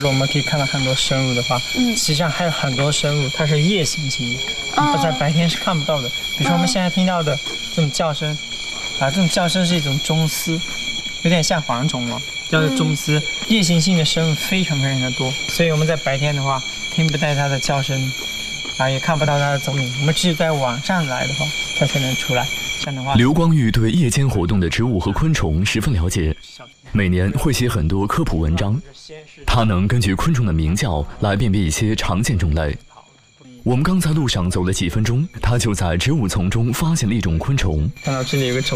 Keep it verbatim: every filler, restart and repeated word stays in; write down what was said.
我们可以看到很多生物的话，嗯，实际上还有很多生物它是夜行性的，哦、在白天是看不到的。比如说我们现在听到的这种叫声，啊，这种叫声是一种中丝，有点像蝗虫了，叫做中丝。嗯、夜行性的生物非常非常的多，所以我们在白天的话听不到它的叫声，啊，也看不到它的踪影。我们只有在晚上来的话，它才能出来。这样的话， 刘光裕对夜间活动的植物和昆虫十分了解。每年会写很多科普文章，他能根据昆虫的鸣叫来辨别一些常见种类。我们刚在路上走了几分钟，他就在植物丛中发现了一种昆虫。 看到这里有个虫。